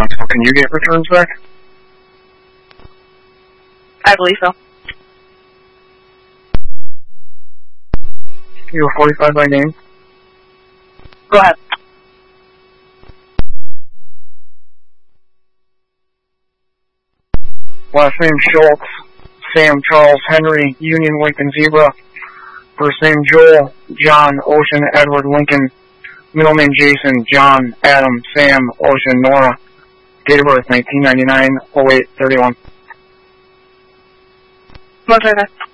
So can you get returns back? I believe so. You have 45 by name? Go ahead. Last name Schultz, Sam Charles Henry, Union Lincoln Zebra. First name Joel, John Ocean Edward Lincoln. Middle name Jason, John, Adam, Sam, Ocean, Nora. Date of birth 1999, 08/31. 1 second.